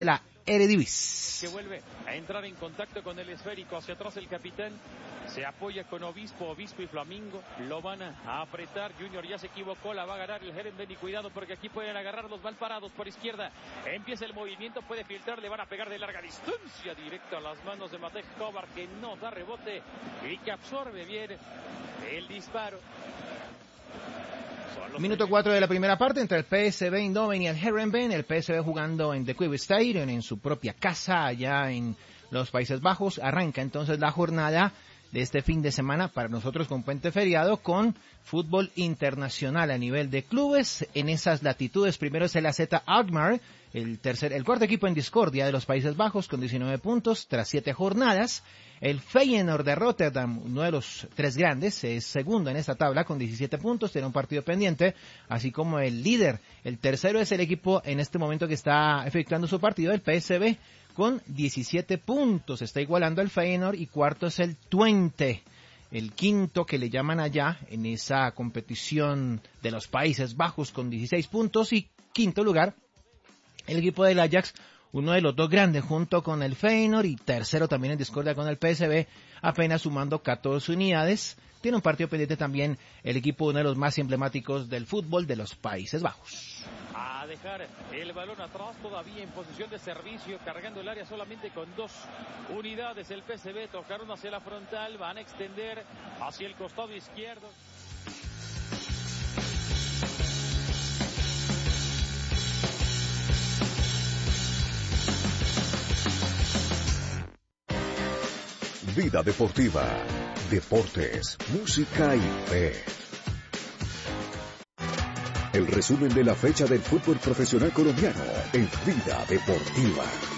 la Eredivisie. Que vuelve a entrar en contacto con el esférico, hacia atrás el capitán, se apoya con Obispo y Flamingo, lo van a apretar, Junior ya se equivocó, la va a agarrar el Herenben y cuidado porque aquí pueden agarrar los mal parados por izquierda, empieza el movimiento, puede filtrar, le van a pegar de larga distancia, directo a las manos de Matej Kovar, que no da rebote y que absorbe bien el disparo. Minuto 4 de la primera parte entre el PSV Eindhoven y el Herenben. El PSV jugando en The Kuip Stadium, en su propia casa allá en los Países Bajos. Arranca entonces la jornada de este fin de semana para nosotros con puente feriado, con fútbol internacional a nivel de clubes en esas latitudes. Primero es el AZ Alkmaar, el cuarto equipo en discordia de los Países Bajos con 19 puntos tras 7 jornadas. El Feyenoord de Rotterdam, uno de los 3 grandes, es segundo en esta tabla con 17 puntos, tiene un partido pendiente, así como el líder. El tercero es el equipo en este momento que está efectuando su partido, el PSV, con 17 puntos, está igualando al Feyenoord, y cuarto es el Twente, el quinto que le llaman allá en esa competición de los Países Bajos con 16 puntos, y quinto lugar el equipo del Ajax, uno de los 2 grandes junto con el Feyenoord, y tercero también en discordia con el PSV, apenas sumando 14 unidades. Tiene un partido pendiente también el equipo, uno de los más emblemáticos del fútbol de los Países Bajos. A dejar el balón atrás, todavía en posición de servicio, cargando el área solamente con 2 unidades. El PSV tocaron hacia la frontal, van a extender hacia el costado izquierdo. Vida deportiva, deportes, música y fe. El resumen de la fecha del fútbol profesional colombiano en Vida Deportiva.